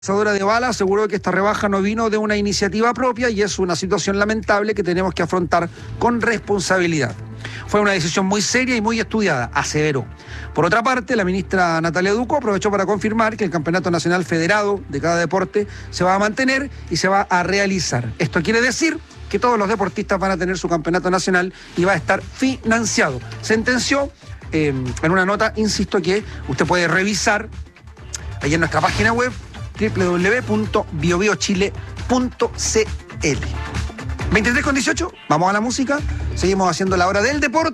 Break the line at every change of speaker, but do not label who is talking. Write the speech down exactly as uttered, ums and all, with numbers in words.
Lanzadora de bala aseguró que esta rebaja no vino de una iniciativa propia y es una situación lamentable que tenemos que afrontar con responsabilidad. Fue una decisión muy seria y muy estudiada, aseveró. Por otra parte, la ministra Natalia Ducó aprovechó para confirmar que el Campeonato Nacional Federado de cada deporte se va a mantener y se va a realizar. Esto quiere decir que todos los deportistas van a tener su campeonato nacional y va a estar financiado. Sentenció eh, en una nota, insisto, que usted puede revisar ahí en nuestra página web doble u doble u doble u punto bio bio chile punto c l. veintitrés con dieciocho, vamos a la música, seguimos haciendo la hora del deporte.